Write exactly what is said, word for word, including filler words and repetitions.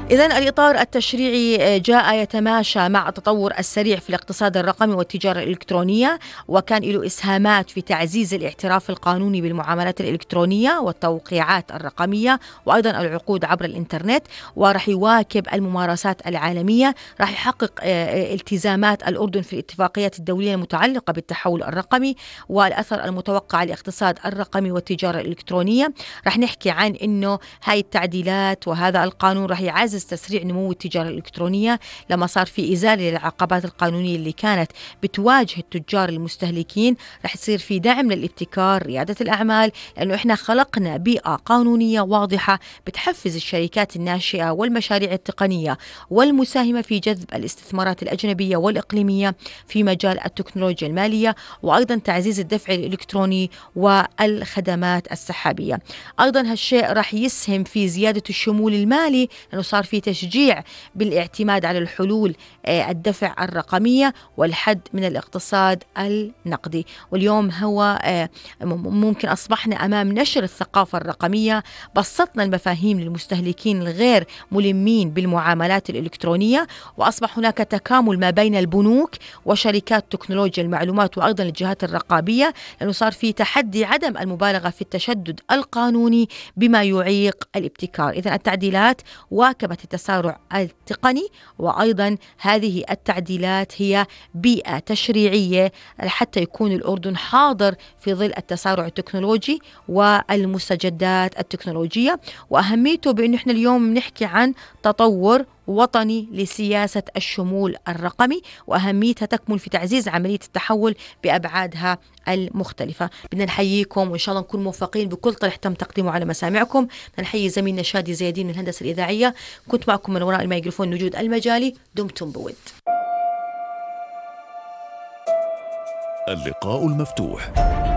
إذن الإطار التشريعي جاء يتماشى مع التطور السريع في الاقتصاد الرقمي والتجارة الإلكترونية، وكان له إسهامات في تعزيز الاعتراف القانوني بالمعاملات الإلكترونية والتوقيعات الرقمية وأيضا العقود عبر الإنترنت، ورح يواكب الممارسات العالمية، رح يحقق التزامات الأردن في الاتفاقيات الدولية المتعلقة بالتحول الرقمي والأثر المتوقع على الاقتصاد الرقمي والتجارة الإلكترونية. رح نحكي عن إنه هاي التعديلات وهذا القانون رح يعزز تسريع نمو التجارة الإلكترونية لما صار في إزالة للعقبات القانونية اللي كانت بتواجه التجار المستهلكين. رح يصير في دعم للابتكار، ريادة الأعمال، لأنه إحنا خلقنا بيئة قانونية واضحة بتحفز الشركات الناشئة والمشاريع التقنية والمساهمة في جذب الاستثمارات الأجنبية والإقليمية في مجال التكنولوجيا المالية، وأيضا تعزيز الدفع الإلكتروني والخدمات السحابية. أيضا هالشيء رح يسهم في زيادة الشمول المالي، لأنه صار في تشجيع بالاعتماد على الحلول الدفع الرقمية والحد من الاقتصاد النقدي. واليوم هو ممكن أصبحنا أمام نشر الثقافة الرقمية، بسطنا المفاهيم للمستهلكين الغير ملمين بالمعاملات الإلكترونية، وأصبح هناك تكامل ما بين البنوك وشركات تكنولوجيا المعلومات وأيضا الجهات الرقابية، لأنه صار في تحدي عدم المبالغة في التشدد القانوني بما يعيق الابتكار. إذن التعديلات واكبت التسارع التقني، وأيضا هذه التعديلات هي بيئة تشريعية حتى يكون الأردن حاضر في ظل التسارع التكنولوجي والمستجدات التكنولوجية. وأهميته بأنه إحنا اليوم نحكي عن تطور وطني لسياسة الشمول الرقمي، وأهميتها تكمن في تعزيز عملية التحول بأبعادها المختلفة. بدنا نحييكم وإن شاء الله نكون موفقين بكل طرح تم تقديمه على مسامعكم. بدنا نحيي زميلنا شادي زيادين من الهندسة الإذاعية. كنت معكم من وراء الميكروفون نجود المجالي. دمتم بود. اللقاء المفتوح.